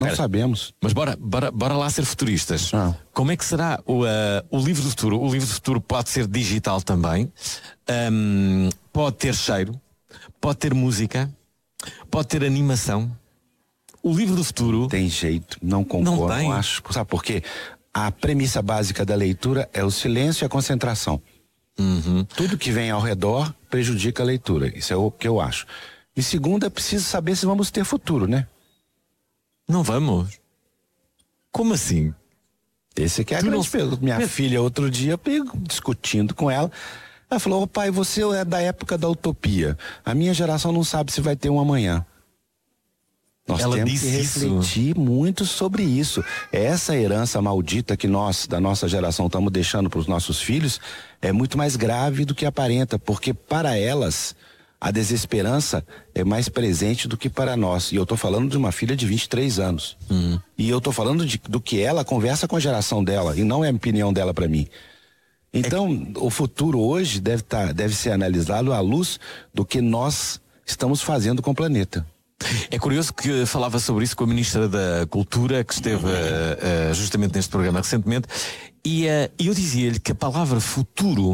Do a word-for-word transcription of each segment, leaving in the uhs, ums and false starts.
Não Pera, sabemos. Mas bora, bora, bora lá ser futuristas. Ah. Como é que será o, uh, o livro do futuro? O livro do futuro pode ser digital também. Um, pode ter cheiro. Pode ter música. Pode ter animação. O livro do futuro... Tem jeito, não concordo. Não tem. Não acho. Sabe por quê? A premissa básica da leitura é o silêncio e a concentração. Uhum. Tudo que vem ao redor prejudica a leitura. Isso é o que eu acho. E segundo, é preciso saber se vamos ter futuro, né? Não vamos? Como assim? Esse aqui é a Tu grande não- pergunta. Minha Mas- filha, outro dia, pego, discutindo com ela, ela falou: ô pai, você é da época da utopia. A minha geração não sabe se vai ter um amanhã. Nós Ela temos disse que isso. refletir muito sobre isso. Essa herança maldita que nós, da nossa geração, estamos deixando para os nossos filhos é muito mais grave do que aparenta, porque para elas a desesperança é mais presente do que para nós. E eu estou falando de uma filha de vinte e três anos. Uhum. E eu estou falando de, do que ela conversa com a geração dela, e não é a opinião dela para mim. Então, o futuro hoje deve, tá, deve ser analisado à luz do que nós estamos fazendo com o planeta. É curioso que falava sobre isso com a Ministra da Cultura, que esteve uh, uh, justamente neste programa recentemente, e uh, eu dizia-lhe que a palavra futuro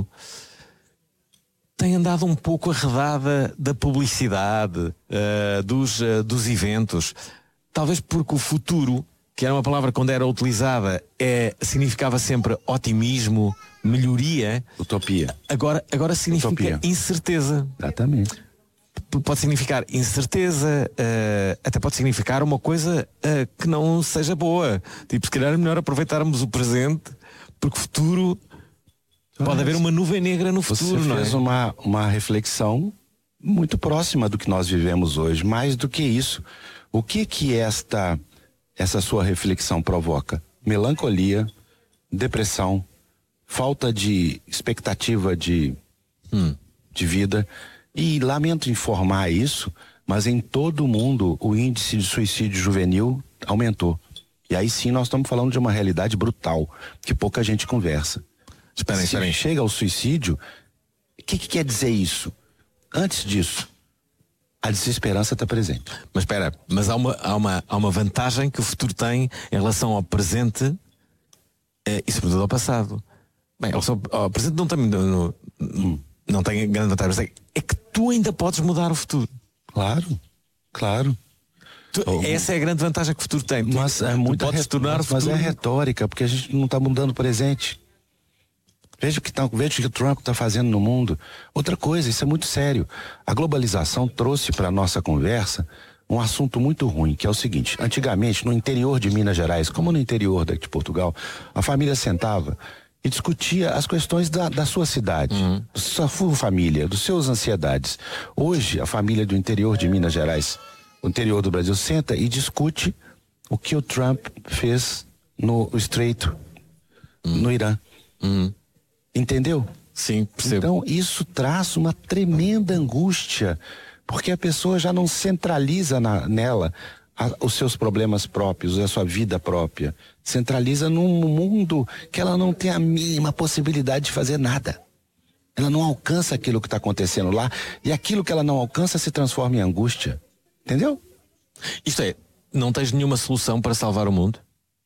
tem andado um pouco arredada da publicidade, uh, dos, uh, dos eventos. Talvez porque o futuro, que era uma palavra quando era utilizada, é, significava sempre otimismo, melhoria. Utopia. Agora, agora significa Utopia. incerteza. Exatamente. Pode significar incerteza, uh, até pode significar uma coisa uh, que não seja boa. Tipo, se calhar é melhor aproveitarmos o presente, porque o futuro pode haver uma nuvem negra no futuro, Você não é? fez uma, uma reflexão muito próxima do que nós vivemos hoje. Mais do que isso, o que que esta essa sua reflexão provoca? Melancolia, depressão, falta de expectativa de, hum. de vida. E lamento informar isso, mas em todo o mundo o índice de suicídio juvenil aumentou. E aí sim nós estamos falando de uma realidade brutal, que pouca gente conversa. Esperem, Se esperem. chega ao suicídio, o que, que quer dizer isso? Antes disso, a desesperança está presente. Mas espera, mas há uma, há, uma, há uma vantagem que o futuro tem em relação ao presente eh, e sobretudo ao passado. Bem, em relação ao presente não tem, não, Hum. não tem grande vantagem, mas é, é que tu ainda podes mudar o futuro. Claro, claro. Tu, Oh. essa é a grande vantagem que o futuro tem. Tu, Mas é tu muita podes re- tornar mas, o mas futuro. é retórica, porque a gente não está mudando o presente. Veja o que, tá, veja o que o Trump está fazendo no mundo. Outra coisa, isso é muito sério. A globalização trouxe para a nossa conversa um assunto muito ruim, que é o seguinte: antigamente, no interior de Minas Gerais, como no interior daqui de Portugal, a família sentava e discutia as questões da, da sua cidade, Uhum. da sua família, dos seus ansiedades. Hoje, a família do interior de Minas Gerais, o interior do Brasil, senta e discute o que o Trump fez no Estreito, no Irã. Uhum. Entendeu? Sim, percebo. Então, isso traz uma tremenda angústia, porque a pessoa já não centraliza na, nela a, os seus problemas próprios, a sua vida própria. Centraliza num mundo que ela não tem a mínima possibilidade de fazer nada. Ela não alcança aquilo que está acontecendo lá, e aquilo que ela não alcança se transforma em angústia. Entendeu? Isto é, não tens nenhuma solução para salvar o mundo?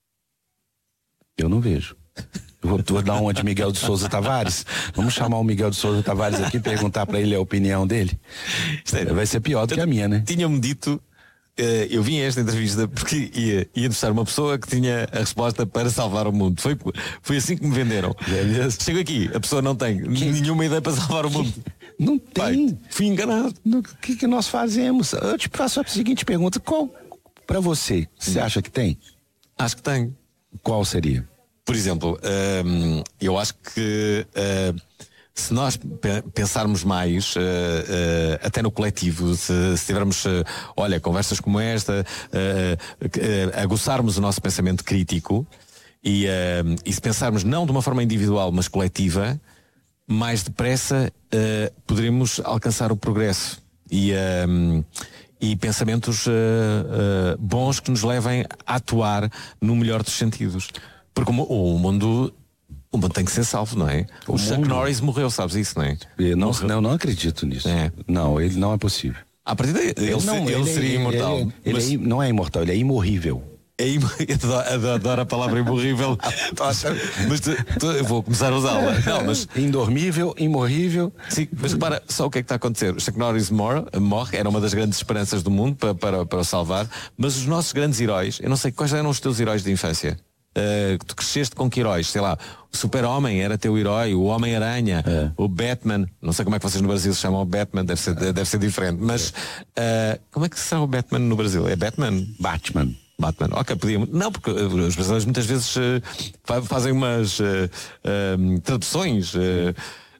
Eu não vejo. Eu vou, vou dar uma de Miguel de Souza Tavares. Vamos chamar o Miguel de Souza Tavares aqui e perguntar para ele a opinião dele. Isto é, Vai ser pior do que a minha, né? Tinham-me dito, eh, eu vim a esta entrevista porque ia, ia entrevistar uma pessoa que tinha a resposta para salvar o mundo. Foi, foi assim que me venderam. É mesmo? Chego aqui, a pessoa não tem nenhuma ideia para salvar o mundo. Não Pai, tem. fui enganado. O que, que nós fazemos? Eu te faço a seguinte pergunta: qual, para você, você acha que tem? Acho que tem. Qual seria? Por exemplo, hum, eu acho que hum, se nós pe- pensarmos mais, uh, uh, até no coletivo, se, se tivermos, uh, olha, conversas como esta, uh, uh, aguçarmos o nosso pensamento crítico e, uh, e se pensarmos não de uma forma individual, mas coletiva, mais depressa uh, poderemos alcançar o progresso e, um, e pensamentos uh, uh, bons que nos levem a atuar no melhor dos sentidos. Porque o, o mundo o mundo tem que ser salvo, não é? O, O Chuck mundo- Norris morreu, sabes isso, não é? Eu não, Morreu. não, não acredito nisso. É. Não, ele não é possível. A partir daí, ele, não, se- ele é- seria ele- imortal. Ele, ele mas é- não é imortal, ele é imorrível. É im... adoro, adoro a palavra imorrível. Mas tu, tu, eu vou começar a usá-la. Não, mas... Indormível, imorrível. Sim, mas repara só o que é que está a acontecer. O Chuck Norris morre, morre, era uma das grandes esperanças do mundo para, para, para o salvar. Mas os nossos grandes heróis, eu não sei quais eram os teus heróis de infância. Uh, tu cresceste com que heróis? Sei lá, o Super-Homem era teu herói, o Homem-Aranha, é. o Batman. Não sei como é que vocês no Brasil se chamam o Batman, deve ser, deve ser diferente. Mas uh, como é que será o Batman no Brasil? É Batman? Batman. Batman. Ok, podíamos. Não, porque os brasileiros muitas vezes uh, fazem umas uh, uh, traduções. Uh,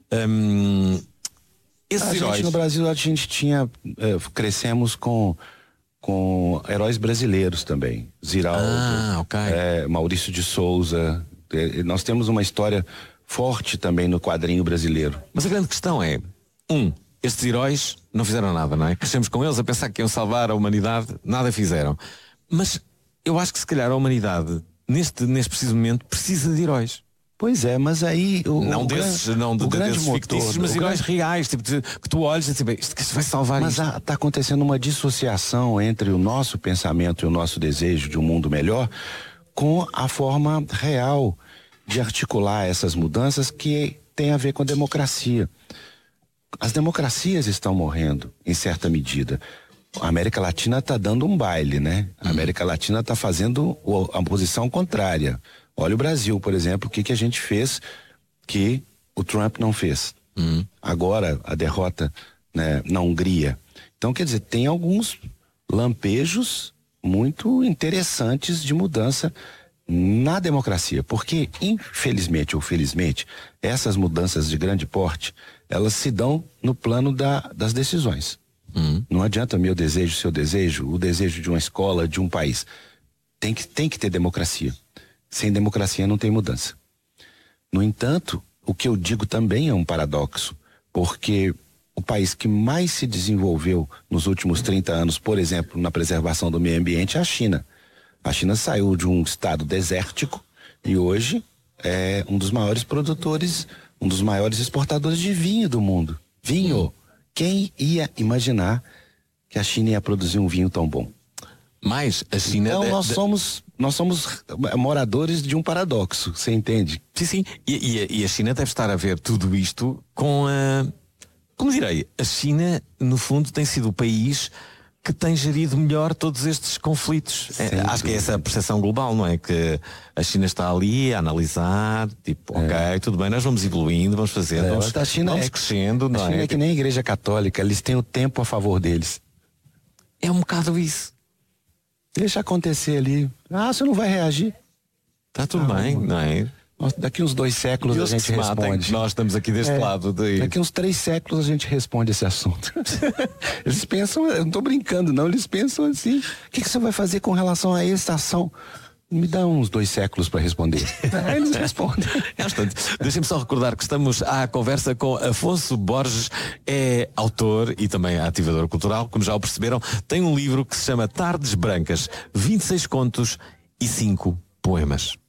um, esses a heróis... gente, no Brasil a gente tinha. Uh, crescemos com. com heróis brasileiros também. Ziraldo, ah, okay. é, Maurício de Souza. É, nós temos uma história forte também no quadrinho brasileiro. Mas a grande questão é, um, estes heróis não fizeram nada, não é? Crescemos com eles a pensar que iam salvar a humanidade, nada fizeram. Mas eu acho que se calhar a humanidade, neste, neste preciso momento, precisa de heróis. Pois é, mas aí o, não o desses, grande, não de, o de, grande desses motor, fictícios, mas heróis grande... reais, tipo de, que tu olhas e tipo, isto que vai salvar mas isto. Mas está acontecendo uma dissociação entre o nosso pensamento e o nosso desejo de um mundo melhor com a forma real de articular essas mudanças que tem a ver com a democracia. As democracias estão morrendo em certa medida. A América Latina está dando um baile, né? A América Latina está fazendo a posição contrária. Olha o Brasil, por exemplo, o que, que a gente fez que o Trump não fez. Uhum. Agora, a derrota, né, na Hungria. Então, quer dizer, tem alguns lampejos muito interessantes de mudança na democracia. Porque, infelizmente ou felizmente, essas mudanças de grande porte, elas se dão no plano da, das decisões. Uhum. Não adianta meu desejo, seu desejo, o desejo de uma escola, de um país. Tem que, tem que ter democracia. Sem democracia não tem mudança. No entanto, o que eu digo também é um paradoxo, porque o país que mais se desenvolveu nos últimos trinta anos, por exemplo, na preservação do meio ambiente, é a China. A China saiu de um estado desértico e hoje é um dos maiores produtores, um dos maiores exportadores de vinho do mundo. Vinho. Quem ia imaginar que a China ia produzir um vinho tão bom? Mas a China... Então de, nós de... somos nós somos moradores de um paradoxo, você entende? Sim, sim. E, e, e a China deve estar a ver tudo isto com a... Como direi? A China, no fundo, tem sido o país que tem gerido melhor todos estes conflitos. É, acho que é essa a percepção global, não é? Que a China está ali a analisar, tipo, é. ok, tudo bem, nós vamos evoluindo, vamos fazendo, é, vamos, a China vamos é, crescendo. A não China é? é que nem a Igreja Católica, eles têm o tempo a favor deles. É um bocado isso. Deixa acontecer ali. Ah, você não vai reagir. Tá tudo ah, bem, não é? Daqui uns dois séculos Deus a gente responde. Nós estamos aqui deste é, lado. De... Daqui uns três séculos a gente responde esse assunto. Eles pensam, eu não tô brincando não, eles pensam assim, o que, que você vai fazer com relação a essa ação? Me dá uns dois séculos para responder. Aí eles respondem. É bastante. Deixem-me só recordar que estamos à conversa com Afonso Borges, é autor e também ativador cultural, como já o perceberam, tem um livro que se chama Tardes Brancas, vinte e seis contos e cinco poemas.